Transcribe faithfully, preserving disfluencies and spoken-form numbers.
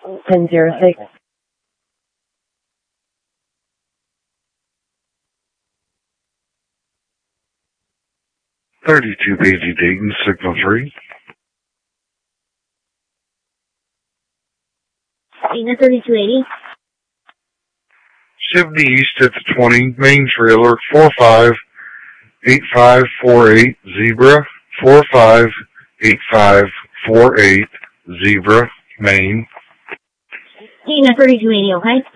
ten zero six. thirty-two P G Dayton, signal three. Dayton thirty-two eighty. seventy East at the twenty, main trailer, four five eight five four eight, Zebra, four five eight five four eight, Zebra, Maine. Dayton thirty-two eighty, okay?